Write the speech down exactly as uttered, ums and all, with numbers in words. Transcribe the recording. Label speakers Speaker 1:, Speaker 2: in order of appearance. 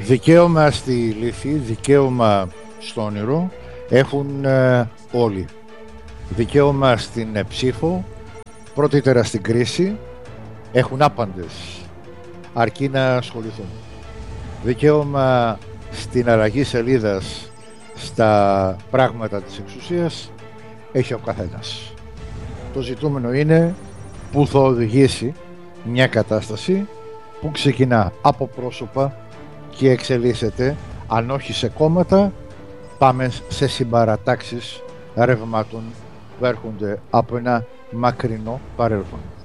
Speaker 1: Δικαίωμα στη λύθη, δικαίωμα στο όνειρο έχουν ε, όλοι. Δικαίωμα στην ε, ψήφο, πρώτητερα στην κρίση, έχουν άπαντες, αρκεί να ασχοληθούν. Δικαίωμα στην αλλαγή σελίδας στα πράγματα της εξουσίας έχει ο καθένας. Το ζητούμενο είναι που θα οδηγήσει μια κατάσταση που ξεκινά από πρόσωπα και εξελίσσεται, αν όχι σε κόμματα, πάμε σε συμπαρατάξεις ρευμάτων που έρχονται από ένα μακρινό παρελθόν.